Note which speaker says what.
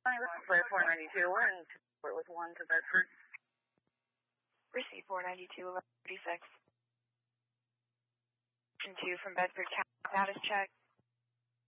Speaker 1: Flight 492, we're in support with 1 to Bedford.
Speaker 2: Receive 492, 1136. 2 from Bedford, status check.